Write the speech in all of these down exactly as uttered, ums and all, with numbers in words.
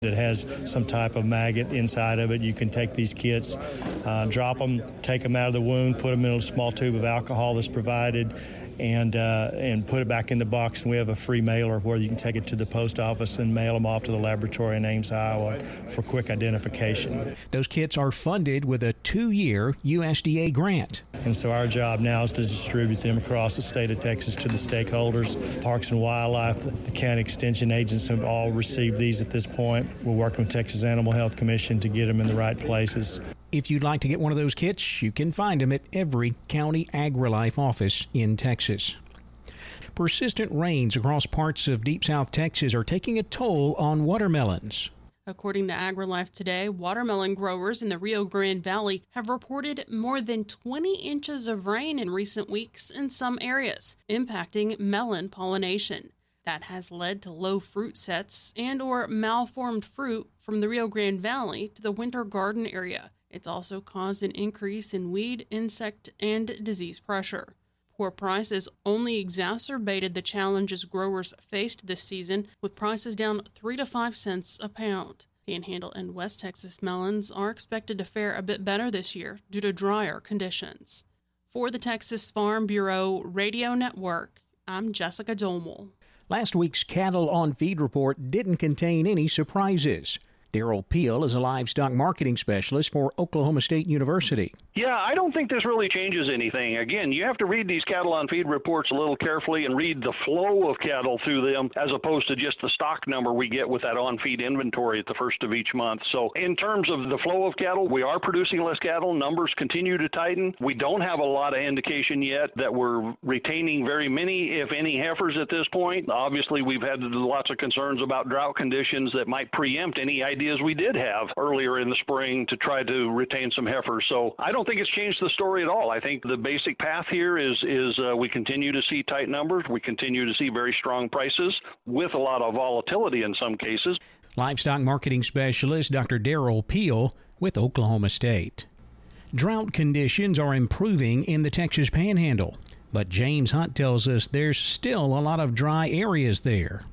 It has some type of maggot inside of it. You can take these kits, uh, drop them, take them out of the wound, put them in a small tube of alcohol that's provided, and uh, and put it back in the box. And we have a free mailer where you can take it to the post office and mail them off to the laboratory in Ames, Iowa for quick identification. Those kits are funded with a two-year U S D A grant. And so our job now is to distribute them across the state of Texas to the stakeholders. Parks and Wildlife, the county extension agents have all received these at this point. We're working with Texas Animal Health Commission to get them in the right places. If you'd like to get one of those kits, you can find them at every county AgriLife office in Texas. Persistent rains across parts of deep South Texas are taking a toll on watermelons. According to AgriLife Today, watermelon growers in the Rio Grande Valley have reported more than twenty inches of rain in recent weeks in some areas, impacting melon pollination. That has led to low fruit sets and or malformed fruit from the Rio Grande Valley to the winter garden area. It's also caused an increase in weed, insect, and disease pressure. Poor prices only exacerbated the challenges growers faced this season, with prices down three to five cents a pound. Panhandle and West Texas melons are expected to fare a bit better this year due to drier conditions. For the Texas Farm Bureau Radio Network, I'm Jessica Domel. Last week's Cattle on Feed report didn't contain any surprises. Daryl Peel is a livestock marketing specialist for Oklahoma State University. Yeah, I don't think this really changes anything. Again, you have to read these cattle on feed reports a little carefully and read the flow of cattle through them as opposed to just the stock number we get with that on-feed inventory at the first of each month. So in terms of the flow of cattle, we are producing less cattle. Numbers continue to tighten. We don't have a lot of indication yet that we're retaining very many, if any, heifers at this point. Obviously, we've had lots of concerns about drought conditions that might preempt any ideas we did have earlier in the spring to try to retain some heifers. So I don't think it's changed the story at all. I think the basic path here is is uh, we continue to see tight numbers. We continue to see very strong prices with a lot of volatility in some cases. Livestock marketing specialist Doctor Daryl Peel with Oklahoma State. Drought conditions are improving in the Texas Panhandle, but James Hunt tells us there's still a lot of dry areas there.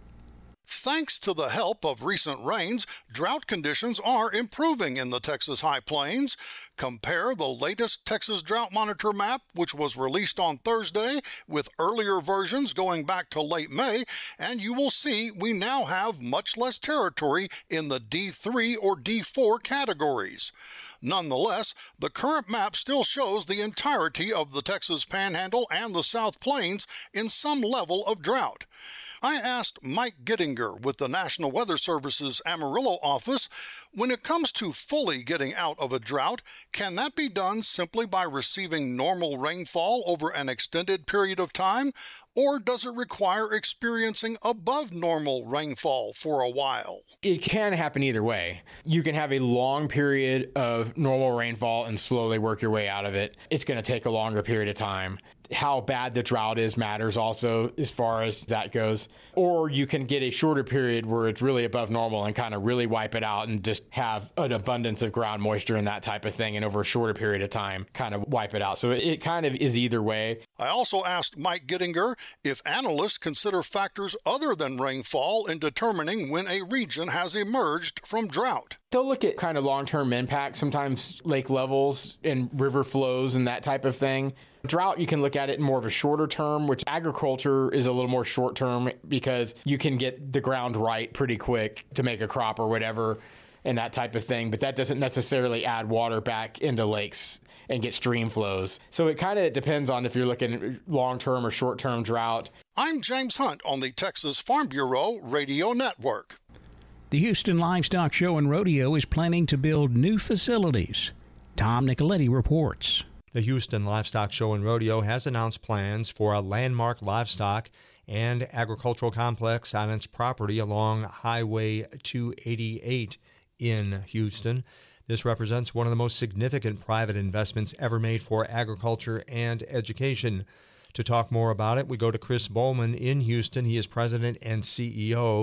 Thanks to the help of recent rains, drought conditions are improving in the Texas High Plains. Compare the latest Texas Drought Monitor map, which was released on Thursday, with earlier versions going back to late May, and you will see we now have much less territory in the D three or D four categories. Nonetheless, the current map still shows the entirety of the Texas Panhandle and the South Plains in some level of drought. I asked Mike Gittinger with the National Weather Service's Amarillo office, when it comes to fully getting out of a drought, can that be done simply by receiving normal rainfall over an extended period of time, or does it require experiencing above normal rainfall for a while? It can happen either way. You can have a long period of normal rainfall and slowly work your way out of it. It's going to take a longer period of time. How bad the drought is matters also as far as that goes. Or you can get a shorter period where it's really above normal and kind of really wipe it out and just have an abundance of ground moisture and that type of thing, and over a shorter period of time kind of wipe it out. So it kind of is either way. I also asked Mike Gittinger if analysts consider factors other than rainfall in determining when a region has emerged from drought. They'll look at kind of long-term impact, sometimes lake levels and river flows and that type of thing. Drought, you can look at it in more of a shorter term, which agriculture is a little more short term because you can get the ground right pretty quick to make a crop or whatever and that type of thing. But that doesn't necessarily add water back into lakes and get stream flows. So it kind of depends on if you're looking at long-term or short-term drought. I'm James Hunt on the Texas Farm Bureau Radio Network. The Houston Livestock Show and Rodeo is planning to build new facilities. Tom Nicoletti reports. The Houston Livestock Show and Rodeo has announced plans for a landmark livestock and agricultural complex on its property along Highway two eighty-eight in Houston. This represents one of the most significant private investments ever made for agriculture and education. To talk more about it, we go to Chris Bowman in Houston. He is president and C E O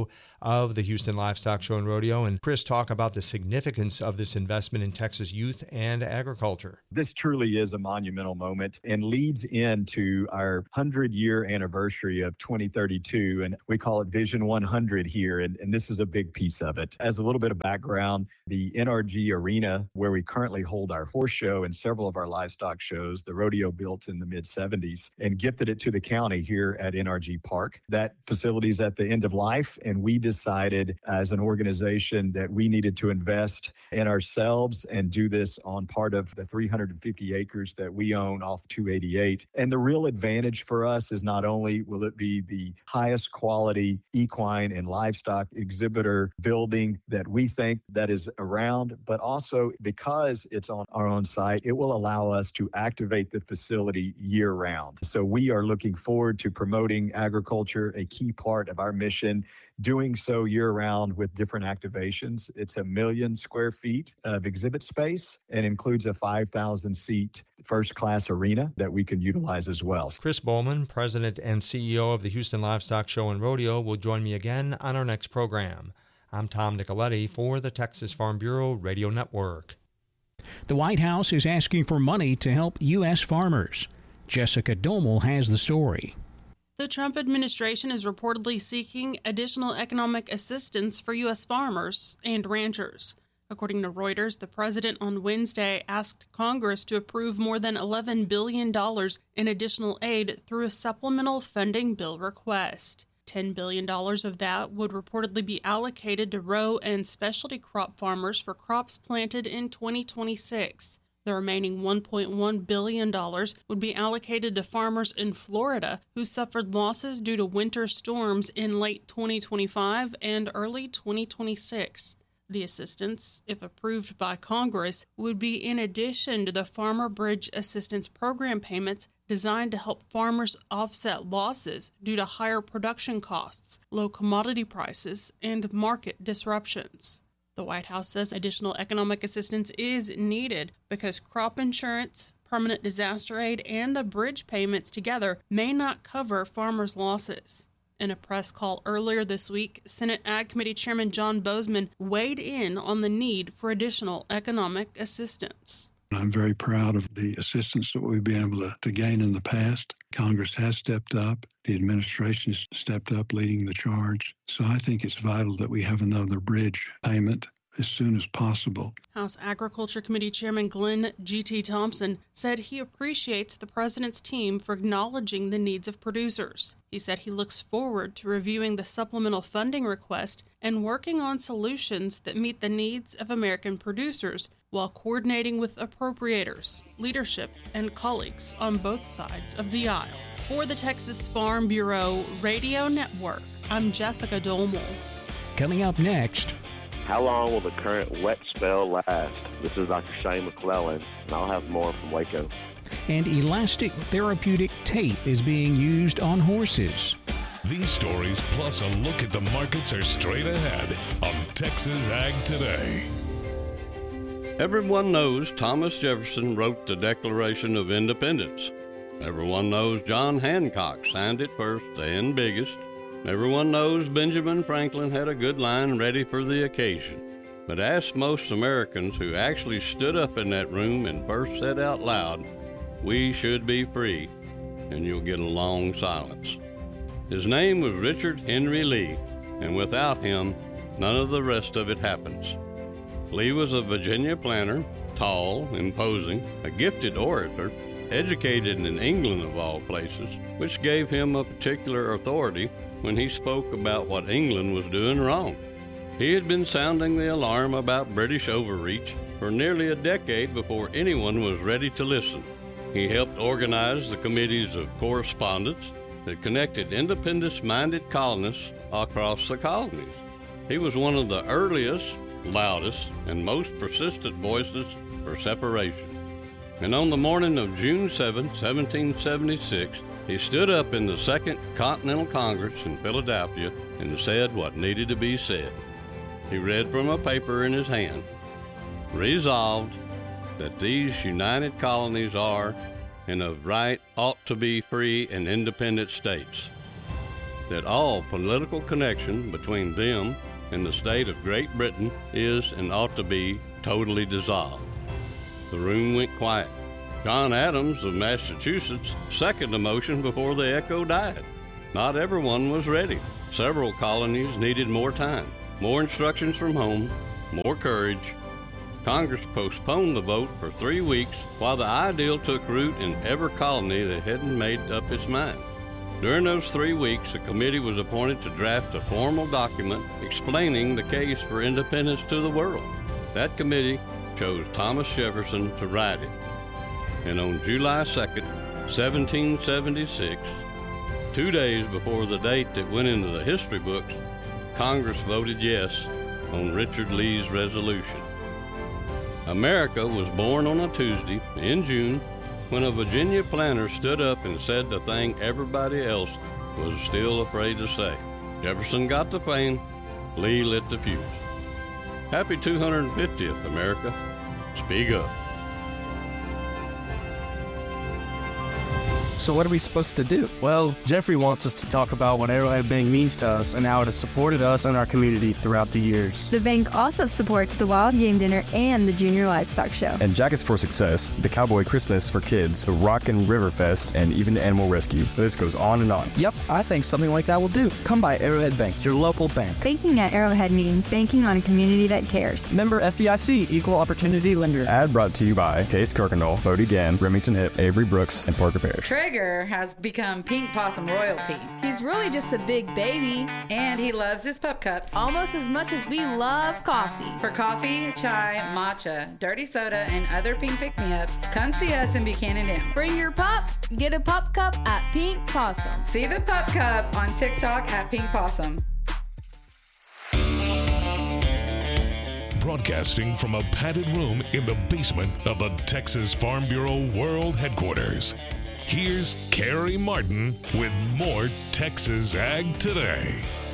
of the Houston Livestock Show and Rodeo. And Chris, talk about the significance of this investment in Texas youth and agriculture. This truly is a monumental moment and leads into our hundred-year anniversary of twenty thirty-two, and we call it Vision one hundred here, and, and this is a big piece of it. As a little bit of background, the N R G Arena, where we currently hold our horse show and several of our livestock shows, the rodeo built in the mid-seventies and gifted it to the county here at N R G Park. That facility is at the end of life, and we decided as an organization that we needed to invest in ourselves and do this on part of the three hundred fifty acres that we own off two eighty-eight. And the real advantage for us is not only will it be the highest quality equine and livestock exhibitor building that we think that is around, but also because it's on our own site, it will allow us to activate the facility year round. So we are looking forward to promoting agriculture, a key part of our mission, doing so year round with different activations. It's a million square feet of exhibit space and includes a five thousand seat first class arena that we can utilize as well. Chris Bowman, President and C E O of the Houston Livestock Show and Rodeo, will join me again on our next program. I'm Tom Nicoletti for the Texas Farm Bureau Radio Network. The White House is asking for money to help U S farmers. Jessica Domel has the story. The Trump administration is reportedly seeking additional economic assistance for U S farmers and ranchers. According to Reuters, the president on Wednesday asked Congress to approve more than eleven billion dollars in additional aid through a supplemental funding bill request. ten billion dollars of that would reportedly be allocated to row and specialty crop farmers for crops planted in twenty twenty-six. The remaining one point one billion dollars would be allocated to farmers in Florida who suffered losses due to winter storms in late twenty twenty-five and early twenty twenty-six. The assistance, if approved by Congress, would be in addition to the Farmer Bridge Assistance Program payments designed to help farmers offset losses due to higher production costs, low commodity prices, and market disruptions. The White House says additional economic assistance is needed because crop insurance, permanent disaster aid, and the bridge payments together may not cover farmers' losses. In a press call earlier this week, Senate Ag Committee Chairman John Bozeman weighed in on the need for additional economic assistance. I'm very proud of the assistance that we've been able to, to gain in the past. Congress has stepped up. The administration has stepped up, leading the charge. So I think it's vital that we have another bridge payment as soon as possible. House Agriculture Committee Chairman Glenn G T Thompson said he appreciates the president's team for acknowledging the needs of producers. He said he looks forward to reviewing the supplemental funding request and working on solutions that meet the needs of American producers while coordinating with appropriators, leadership, and colleagues on both sides of the aisle. For the Texas Farm Bureau Radio Network, I'm Jessica Domel. Coming up next, how long will the current wet spell last? This is Doctor Shane McClellan, and I'll have more from Waco. And elastic therapeutic tape is being used on horses. These stories, plus a look at the markets, are straight ahead on Texas Ag Today. Everyone knows Thomas Jefferson wrote the Declaration of Independence. Everyone knows John Hancock signed it first and biggest. Everyone knows Benjamin Franklin had a good line ready for the occasion. But ask most Americans who actually stood up in that room and first said out loud, "We should be free," and you'll get a long silence. His name was Richard Henry Lee, and without him, none of the rest of it happens. Lee was a Virginia planter, tall, imposing, a gifted orator, educated in England of all places, which gave him a particular authority when he spoke about what England was doing wrong. He had been sounding the alarm about British overreach for nearly a decade before anyone was ready to listen. He helped organize the committees of correspondence that connected independence-minded colonists across the colonies. He was one of the earliest, loudest, and most persistent voices for separation. And on the morning of June seventh, seventeen seventy-six, he stood up in the Second Continental Congress in Philadelphia and said what needed to be said. He read from a paper in his hand, resolved that these united colonies are, and of right ought to be free and independent states. that all political connection between them and the state of Great Britain is and ought to be totally dissolved. The room went quiet. John Adams of Massachusetts seconded the motion before the echo died. Not everyone was ready. Several colonies needed more time, more instructions from home, more courage. Congress postponed the vote for three weeks while the ideal took root in every colony that hadn't made up its mind. During those three weeks, a committee was appointed to draft a formal document explaining the case for independence to the world. That committee chose Thomas Jefferson to write it. And on July second, seventeen seventy-six, two days before the date that went into the history books, Congress voted yes on Richard Lee's resolution. America was born on a Tuesday in June when a Virginia planter stood up and said the thing everybody else was still afraid to say. Jefferson got the fame, Lee lit the fuse. Happy two hundred fiftieth, America. Speak up. So what are we supposed to do? Well, Jeffrey wants us to talk about what Arrowhead Bank means to us and how it has supported us and our community throughout the years. The bank also supports the Wild Game Dinner and the Junior Livestock Show. And Jackets for Success, the Cowboy Christmas for kids, the Rockin' River Fest, and even Animal Rescue. The list goes on and on. Yep, I think something like that will do. Come by Arrowhead Bank, your local bank. Banking at Arrowhead means banking on a community that cares. Member F D I C, Equal Opportunity Lender. Ad brought to you by Case Kirkendall, Bodie Gann, Remington Hip, Avery Brooks, and Parker Parrish. Traeger has become Pink Possum royalty. He's really just a big baby. And he loves his pup cups. Almost as much as we love coffee. For coffee, chai, matcha, dirty soda, and other pink pick-me-ups, come see us in Buchanan Dam. Bring your pup, get a pup cup at Pink Possum. See the pup cup on TikTok at Pink Possum. Broadcasting from a padded room in the basement of the Texas Farm Bureau World Headquarters. Here's Carrie Martin with more Texas Ag Today.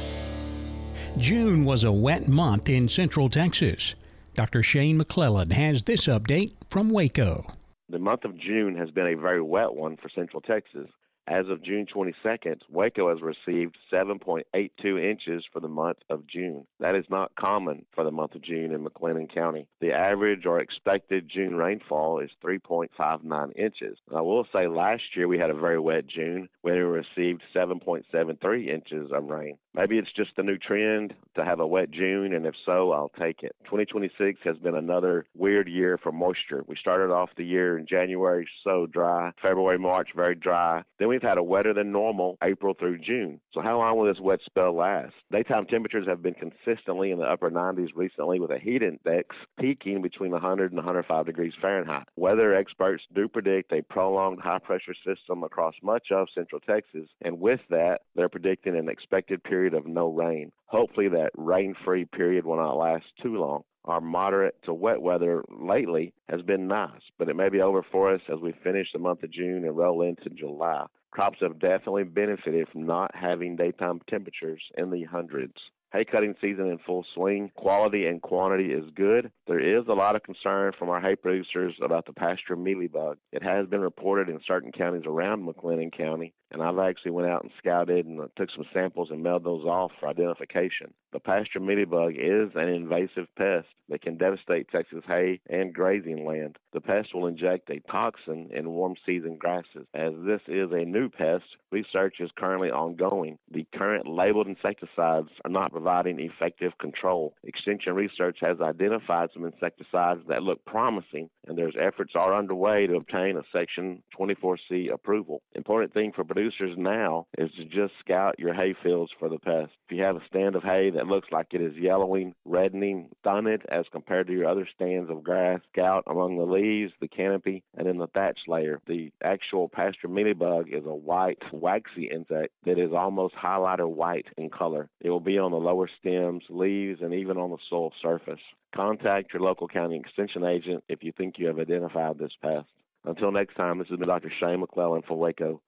June was a wet month in Central Texas. Doctor Shane McClellan has this update from Waco. The month of June has been a very wet one for Central Texas. As of June twenty-second, Waco has received seven point eight two inches for the month of June. That is not common for the month of June in McLennan County. The average or expected June rainfall is three point five nine inches. I will say last year we had a very wet June when we received seven point seven three inches of rain. Maybe it's just a new trend to have a wet June, and if so, I'll take it. twenty twenty-six has been another weird year for moisture. We started off the year in January so dry, February, March very dry. Then we've had a wetter than normal April through June. So how long will this wet spell last? Daytime temperatures have been consistently in the upper nineties recently, with a heat index peaking between one hundred and one hundred five degrees Fahrenheit. Weather experts do predict a prolonged high-pressure system across much of Central Texas, and with that, they're predicting an expected period of no rain. Hopefully that rain-free period will not last too long. Our moderate to wet weather lately has been nice, but it may be over for us as we finish the month of June and roll into July. Crops have definitely benefited from not having daytime temperatures in the hundreds. Hay cutting season in full swing. Quality and quantity is good. There is a lot of concern from our hay producers about the pasture mealybug. It has been reported in certain counties around McLennan County, and I've actually went out and scouted and took some samples and mailed those off for identification. The pasture mealybug is an invasive pest that can devastate Texas hay and grazing land. The pest will inject a toxin in warm season grasses. As this is a new pest, research is currently ongoing. The current labeled insecticides are not providing effective control. Extension research has identified some insecticides that look promising, and there's efforts are underway to obtain a Section twenty-four C approval. Important thing for producers now is to just scout your hay fields for the pest. If you have a stand of hay that looks like it is yellowing, reddening, stun it as compared to your other stands of grass, scout among the leaves, the canopy, and in the thatch layer. The actual pasture mealybug is a white, waxy insect that is almost highlighter white in color. It will be on the lower stems, leaves, and even on the soil surface. Contact your local county extension agent if you think you have identified this pest. Until next time, this has been Doctor Shane McClellan for Waco.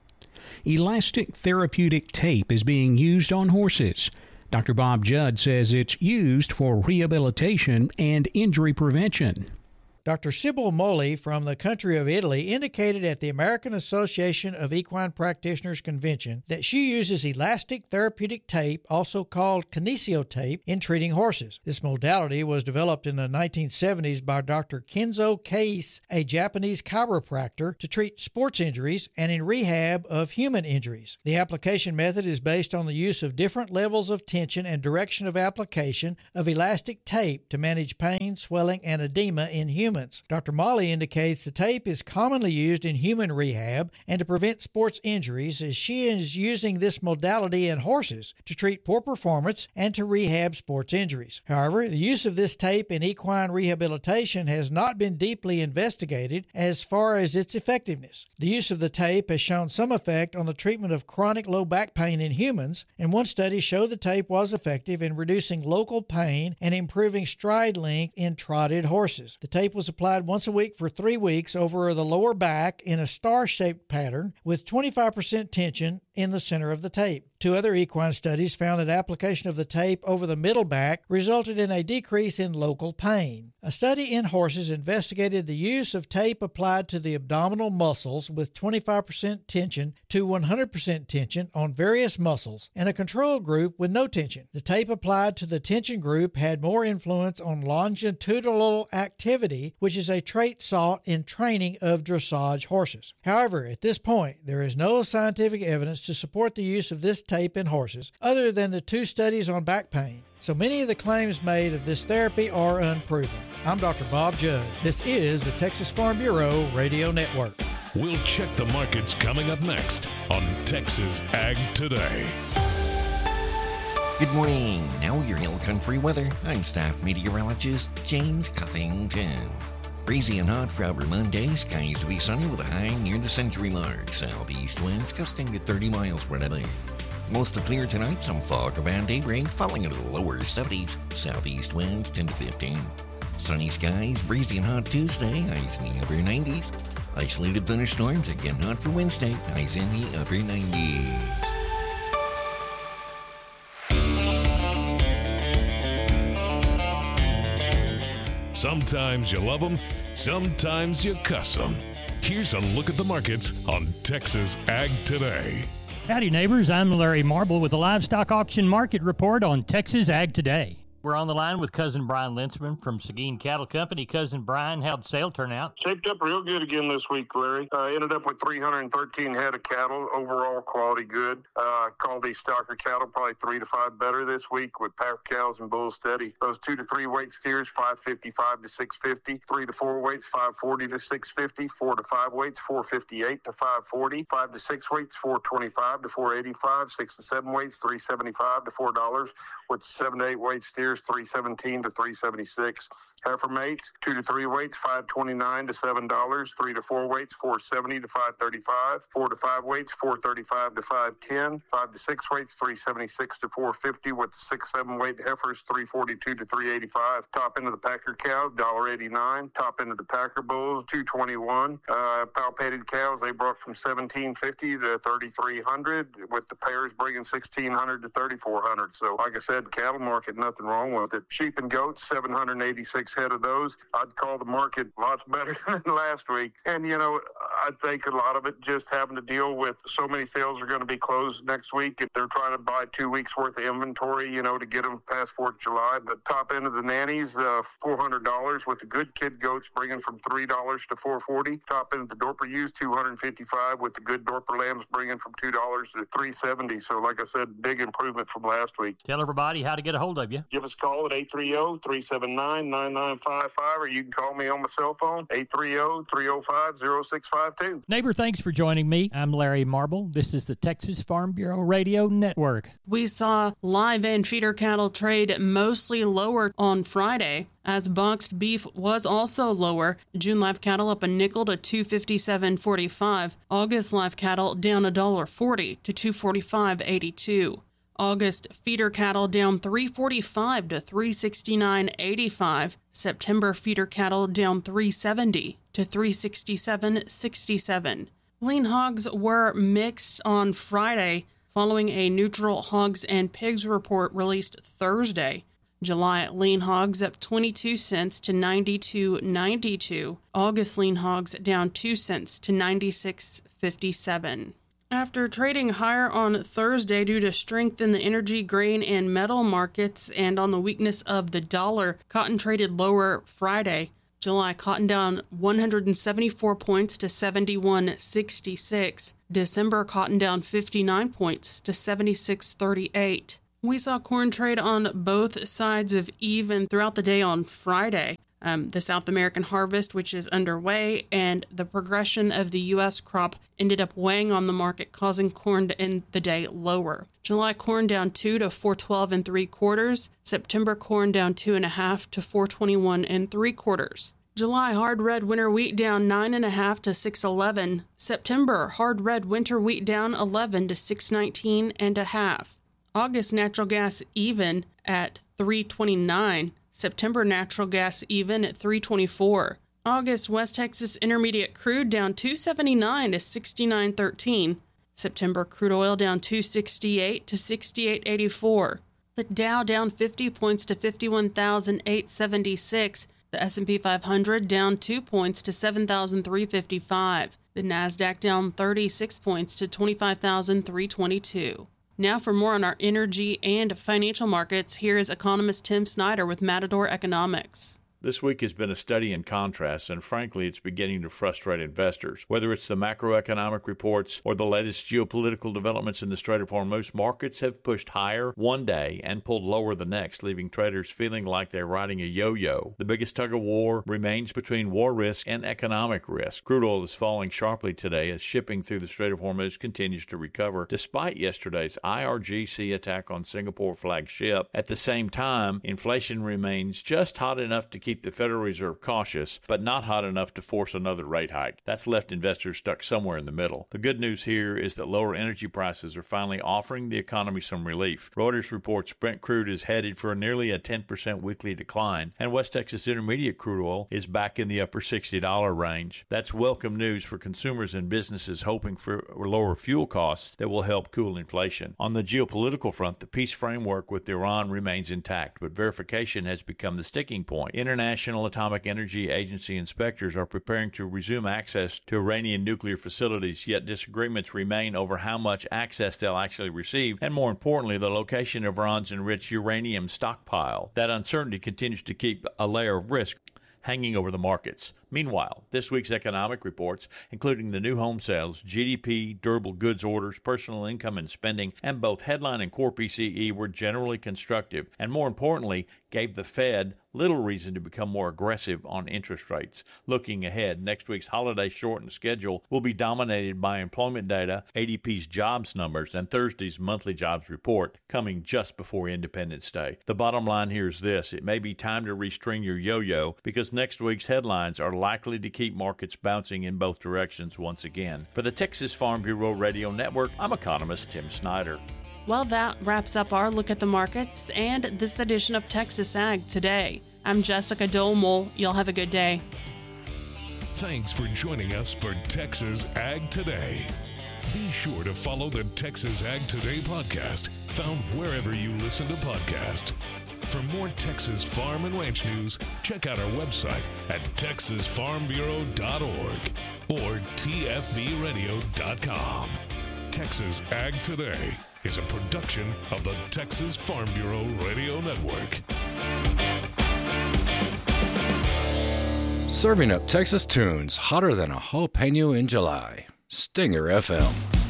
Elastic therapeutic tape is being used on horses. Doctor Bob Judd says it's used for rehabilitation and injury prevention. Doctor Sybil Moli from the country of Italy indicated at the American Association of Equine Practitioners Convention that she uses elastic therapeutic tape, also called kinesio tape, in treating horses. This modality was developed in the nineteen seventies by Doctor Kenzo Case, a Japanese chiropractor, to treat sports injuries and in rehab of human injuries. The application method is based on the use of different levels of tension and direction of application of elastic tape to manage pain, swelling, and edema in humans. Doctor Molly indicates the tape is commonly used in human rehab and to prevent sports injuries, as she is using this modality in horses to treat poor performance and to rehab sports injuries. However, the use of this tape in equine rehabilitation has not been deeply investigated as far as its effectiveness. The use of the tape has shown some effect on the treatment of chronic low back pain in humans, and one study showed the tape was effective in reducing local pain and improving stride length in trotted horses. The tape was applied once a week for three weeks over the lower back in a star-shaped pattern with twenty-five percent tension in the center of the tape. Two other equine studies found that application of the tape over the middle back resulted in a decrease in local pain. A study in horses investigated the use of tape applied to the abdominal muscles with twenty-five percent tension to one hundred percent tension on various muscles, and a control group with no tension. The tape applied to the tension group had more influence on longitudinal activity, which is a trait sought in training of dressage horses. However, at this point, there is no scientific evidence to support the use of this tape in horses other than the two studies on back pain. So many of the claims made of this therapy are unproven. I'm Doctor Bob Judd. This is the Texas Farm Bureau Radio Network. We'll check the markets coming up next on Texas Ag Today. Good morning. Now your Hill Country weather. I'm staff meteorologist James Cuffington. Breezy and hot for over Monday. Skies will be sunny with a high near the century mark. Southeast winds gusting to thirty miles per hour. Mostly clear tonight. Some fog around daybreak, falling into the lower seventies. Southeast winds ten to fifteen. Sunny skies, breezy and hot Tuesday. Highs in the upper nineties. Isolated thunderstorms again hot for Wednesday. Highs in the upper nineties. Sometimes you love them, sometimes you cuss them. Here's a look at the markets on Texas Ag Today. Howdy, neighbors. I'm Larry Marble with the Livestock Auction Market Report on Texas Ag Today. We're on the line with Cousin Brian Linsman from Seguin Cattle Company. Cousin Brian, how'd sale turn out? Shaped up real good again this week, Larry. Uh, ended up with three hundred thirteen head of cattle, overall quality good. Uh, called these stocker cattle probably three to five better this week with packer cows and bulls steady. Those two to three weight steers, five fifty-five to six fifty. Three to four weights, five forty to six fifty. Four to five weights, four fifty-eight to five forty. Five to six weights, four twenty-five to four eighty-five. Six to seven weights, three seventy-five to four dollars. With seven to eight weight steers, three seventeen to three seventy-six. Heifer mates, two to three weights, five twenty-nine to seven dollars. Three to four weights, four seventy to five thirty-five. Four to five weights, four thirty-five to five ten. Five to six weights, three seventy-six to four fifty. With the six seven weight heifers, three forty-two to three eighty-five. Top end of the packer cows, one eighty-nine. Top end of the packer bulls, two twenty-one. Uh, palpated cows, they brought from seventeen fifty to thirty-three hundred. With the pairs bringing sixteen hundred to thirty-four hundred. So, like I said, cattle market, nothing wrong with it. Sheep and goats, seven hundred eighty-six head of those. I'd call the market lots better than last week. And, you know, I think a lot of it just having to deal with so many sales are going to be closed next week. If they're trying to buy two weeks worth of inventory, you know, to get them past fourth of July. But top end of the nannies, uh, four hundred dollars with the good kid goats bringing from three dollars to four forty. Top end of the Dorper ewes, two hundred fifty-five with the good Dorper lambs bringing from two dollars to three seventy. So, like I said, big improvement from last week. Tell everybody how to get a hold of you. Give us a call at eight three zero, three seven nine, nine nine five five, or you can call me on my cell phone, eight three zero, three zero five, zero six five two. Neighbor, thanks for joining me. I'm Larry Marble. This is the Texas Farm Bureau Radio Network. We saw live and feeder cattle trade mostly lower on Friday, as boxed beef was also lower. June live cattle up a nickel to two fifty-seven forty-five. August live cattle down one dollar forty to two forty-five eighty-two. August feeder cattle down three forty-five to three sixty-nine eighty-five. September feeder cattle down three seventy to three sixty-seven sixty-seven. Lean hogs were mixed on Friday following a neutral hogs and pigs report released Thursday. July lean hogs up twenty-two cents to ninety-two ninety-two. August lean hogs down two cents to ninety-six fifty-seven. After trading higher on Thursday due to strength in the energy, grain, and metal markets and on the weakness of the dollar, cotton traded lower Friday. July cotton down one hundred seventy-four points to seventy-one sixty-six. December cotton down fifty-nine points to seventy-six thirty-eight. We saw corn trade on both sides of even throughout the day on Friday. Um, the South American harvest, which is underway, and the progression of the U S crop ended up weighing on the market, causing corn to end the day lower. July corn down two to four twelve and three quarters. September corn down two and a half to four twenty-one and three quarters. July hard red winter wheat down nine and a half to six eleven. September hard red winter wheat down eleven to six nineteen and a half. August natural gas even at three twenty-nine. September natural gas even at three twenty-four. August West Texas Intermediate crude down two seventy-nine to sixty-nine thirteen. September crude oil down two sixty-eight to sixty-eight eighty-four. The Dow down fifty points to fifty-one thousand eight hundred seventy-six. The S and P five hundred down two points to seven thousand three hundred fifty-five. The Nasdaq down thirty-six points to twenty-five thousand three hundred twenty-two. Now for more on our energy and financial markets, here is economist Tim Snyder with Matador Economics. This week has been a study in contrast, and frankly, it's beginning to frustrate investors. Whether it's the macroeconomic reports or the latest geopolitical developments in the Strait of Hormuz, markets have pushed higher one day and pulled lower the next, leaving traders feeling like they're riding a yo-yo. The biggest tug-of-war remains between war risk and economic risk. Crude oil is falling sharply today as shipping through the Strait of Hormuz continues to recover, despite yesterday's I R G C attack on Singapore flagship. At the same time, inflation remains just hot enough to keep the Federal Reserve cautious, but not hot enough to force another rate hike. That's left investors stuck somewhere in the middle. The good news here is that lower energy prices are finally offering the economy some relief. Reuters reports Brent crude is headed for nearly a ten percent weekly decline, and West Texas Intermediate crude oil is back in the upper sixty dollars range. That's welcome news for consumers and businesses hoping for lower fuel costs that will help cool inflation. On the geopolitical front, the peace framework with Iran remains intact, but verification has become the sticking point. International International Atomic Energy Agency inspectors are preparing to resume access to Iranian nuclear facilities, yet disagreements remain over how much access they'll actually receive, and more importantly, the location of Iran's enriched uranium stockpile. That uncertainty continues to keep a layer of risk hanging over the markets. Meanwhile, this week's economic reports, including the new home sales, G D P, durable goods orders, personal income and spending, and both headline and core P C E were generally constructive, and more importantly, gave the Fed little reason to become more aggressive on interest rates. Looking ahead, next week's holiday shortened schedule will be dominated by employment data, A D P's jobs numbers, and Thursday's monthly jobs report coming just before Independence Day. The bottom line here is this: it may be time to restring your yo-yo because next week's headlines are likely to keep markets bouncing in both directions once again. For the Texas Farm Bureau Radio Network, I'm economist Tim Snyder. Well, that wraps up our look at the markets and this edition of Texas Ag Today. I'm Jessica Dolmole. Y'all have a good day. Thanks for joining us for Texas Ag Today. Be sure to follow the Texas Ag Today podcast, found wherever you listen to podcasts. For more Texas farm and ranch news, check out our website at texas farm bureau dot org or t f b radio dot com. Texas Ag Today is a production of the Texas Farm Bureau Radio Network. Serving up Texas tunes hotter than a jalapeno in July. Stinger F M.